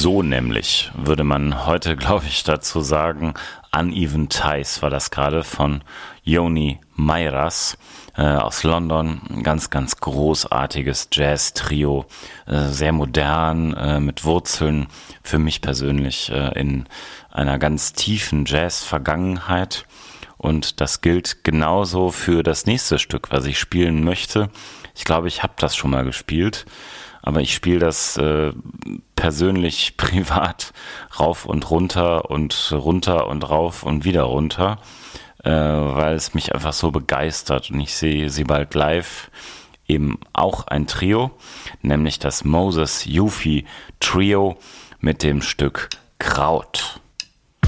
So nämlich würde man heute, glaube ich, dazu sagen. Uneven Ties war das gerade von Joni Meiras aus London. Ein ganz, ganz großartiges Jazz-Trio. Sehr modern, mit Wurzeln für mich persönlich in einer ganz tiefen Jazz-Vergangenheit. Und das gilt genauso für das nächste Stück, was ich spielen möchte. Ich glaube, ich habe das schon mal gespielt. Aber ich spiele das persönlich privat rauf und runter und rauf und wieder runter, weil es mich einfach so begeistert. Und ich sehe sie bald live, eben auch ein Trio, nämlich das Moses Yufi Trio mit dem Stück Kraut.